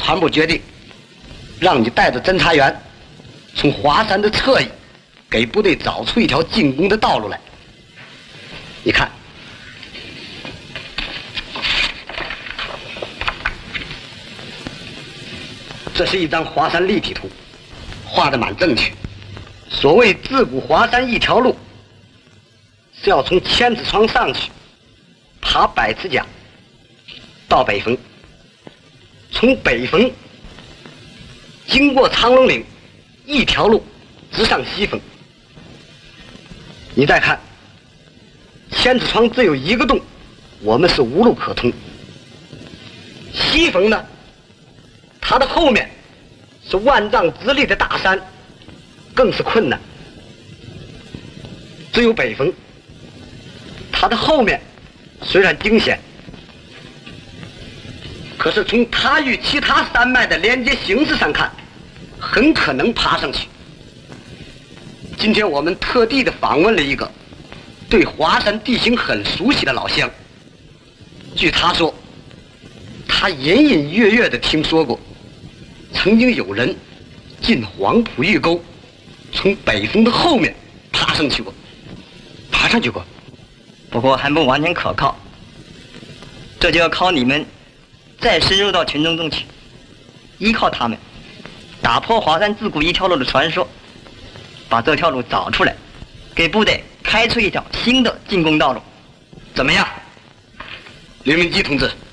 团部决定，让你带着侦察员，从华山的侧翼，给部队找出一条进攻的道路来。你看，这是一张华山立体图，画得蛮正确。所谓自古华山一条路，是要从千子窗上去，爬百尺甲，到北峰，从北峰经过长龙岭，一条路直上西峰。你再看，千子窗只有一个洞，我们是无路可通。西峰呢，它的后面是万丈直立的大山，更是困难。只有北峰，它的后面虽然惊险，可是从它与其他山脉的连接形式上看，很可能爬上去。今天我们特地的访问了一个对华山地形很熟悉的老乡，据他说，他隐隐约约的听说过，曾经有人进黄埔峪沟，从北峰的后面爬上去过。爬上去过， 不过还不完全可靠，这就要靠你们再深入到群众中去，依靠他们打破华山自古一条路的传说，把这条路找出来，给部队开出一条新的进攻道路，怎么样？ 刘明基同志，